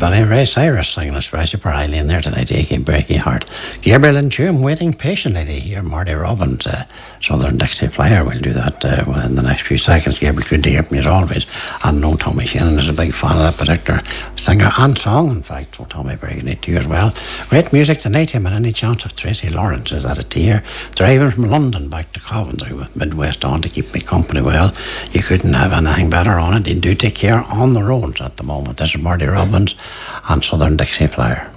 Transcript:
Benny Ray Cyrus singing a special for Eileen there tonight, Achy Breaky Heart. Gabriel and Jim waiting patiently to hear Marty Robbins, Southern Dixie Flyer. We'll do that in the next few seconds. Gabriel, good to hear from you as always. And no, Tommy Shannon is a big fan of that particular singer and song, in fact. So Tommy, very good to you as well. Great music tonight, him and Any Chance of Tracy Lawrence is at a tier. Driving from London back to Coventry with Midwest on to keep me company well. You couldn't have anything better on it. You do take care on the roads at the moment. This is Marty Robbins and Southern Dixie Flyer.